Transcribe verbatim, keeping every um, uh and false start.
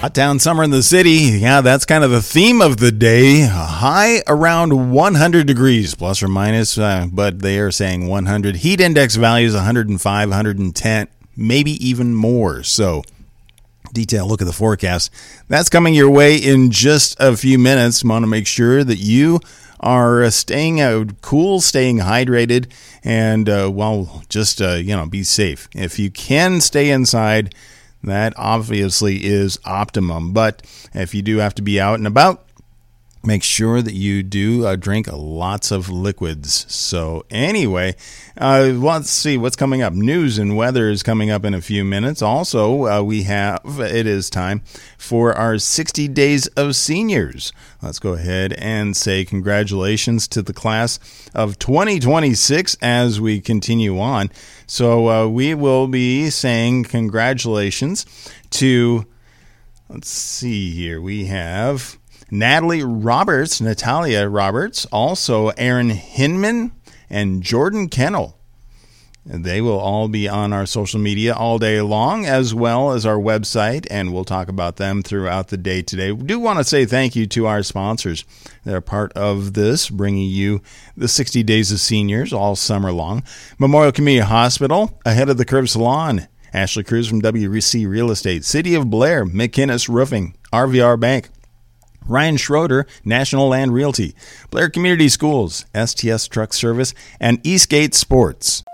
Hot town summer in the city. Yeah, that's kind of the theme of the day. A high around one hundred degrees, plus or minus, uh, but they are saying one hundred. Heat index values one hundred five, one hundred ten, maybe even more. So, detailed look at the forecast. That's coming your way in just a few minutes. Want to make sure that you are staying out cool, staying hydrated, and, uh, well, just, uh, you know, be safe. If you can stay inside, that obviously is optimum. But if you do have to be out and about, make sure that you do uh, drink lots of liquids. So anyway, uh, let's see what's coming up. News and weather is coming up in a few minutes. Also, uh, we have, it is time for our sixty days of seniors. Let's go ahead and say congratulations to the class of twenty twenty-six as we continue on. So uh, we will be saying congratulations to, let's see here, we have Natalie Roberts, Natalia Roberts, also Aaron Hinman, and Jordan Kennel. They will all be on our social media all day long, as well as our website, and we'll talk about them throughout the day today. We do want to say thank you to our sponsors. They're part of this, bringing you the sixty Days of Seniors all summer long. Memorial Community Hospital, Ahead of the Curve Salon, Ashley Cruz from W C Real Estate, City of Blair, McInnes Roofing, R V R Bank, Ryan Schroeder, National Land Realty, Blair Community Schools, S T S Truck Service, and Eastgate Sports.